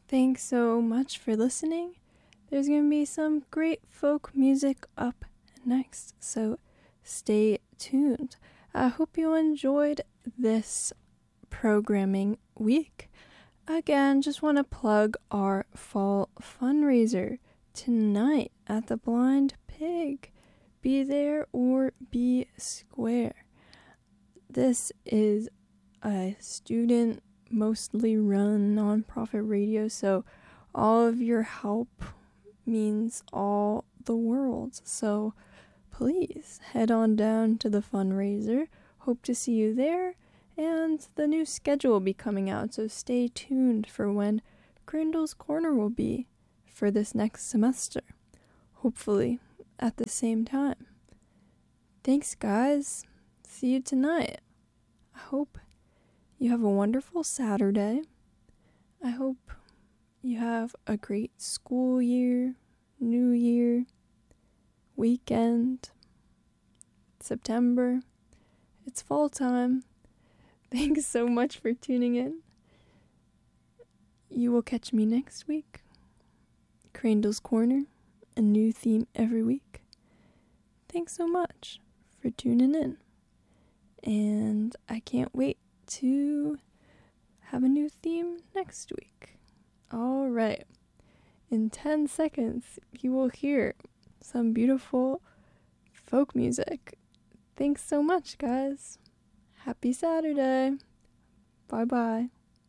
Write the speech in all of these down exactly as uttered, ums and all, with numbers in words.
Thanks so much for listening. There's going to be some great folk music up next, so stay tuned. I hope you enjoyed this programming week. Again, just want to plug our fall fundraiser tonight at the Blind Pig. Be there or be square. This is a student mostly run nonprofit radio, so all of your help means all the world. So please head on down to the fundraiser. Hope to see you there, and the new schedule will be coming out, so stay tuned for when Crandall's Corner will be for this next semester, hopefully at the same time. Thanks, guys. See you tonight. I hope you have a wonderful Saturday. I hope you have a great school year, new year, weekend, September. It's fall time. Thanks so much for tuning in. You will catch me next week. Crandall's Corner, a new theme every week. Thanks so much for tuning in. And I can't wait to have a new theme next week. All right. In ten seconds, you will hear some beautiful folk music. Thanks so much, guys. Happy Saturday. Bye-bye.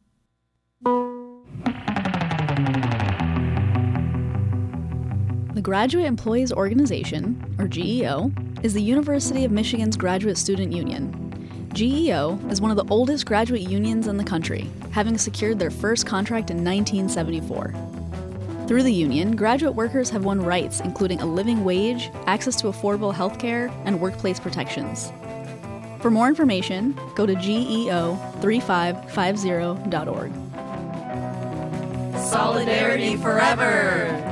The Graduate Employees Organization, or G E O, is the University of Michigan's graduate student union. G E O is one of the oldest graduate unions in the country, having secured their first contract in nineteen seventy-four. Through the union, graduate workers have won rights including a living wage, access to affordable health care, and workplace protections. For more information, go to G E O three five five zero dot org. Solidarity forever!